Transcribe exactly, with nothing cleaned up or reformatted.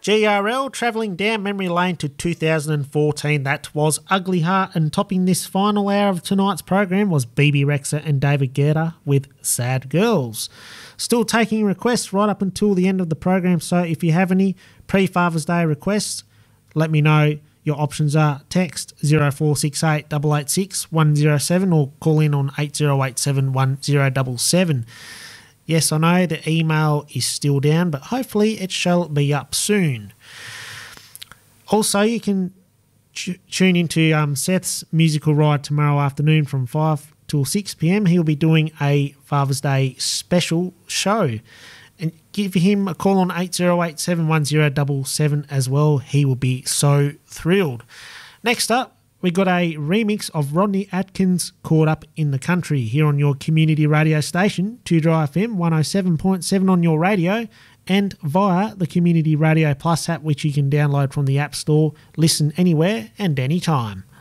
G R L travelling down memory lane to two thousand fourteen. That was Ugly Heart, and topping this final hour of tonight's program was B B Rexa and David Guetta with Sad Girls. Still taking requests right up until the end of the program, so if you have any pre-Father's Day requests, let me know. Your options are text zero four six eight eight eight six one zero seven or call in on eight zero eight seven one zero seven seven. Yes, I know the email is still down, but hopefully it shall be up soon. Also, you can t- tune into um, Seth's musical ride tomorrow afternoon from five till six p.m. He'll be doing a Father's Day special show. And give him a call on eight zero eight seven one zero seven seven as well. He will be so thrilled. Next up, we got a remix of Rodney Atkins' Caught Up in the Country here on your community radio station, two Dry F M one oh seven point seven on your radio and via the Community Radio Plus app, which you can download from the App Store, listen anywhere and anytime.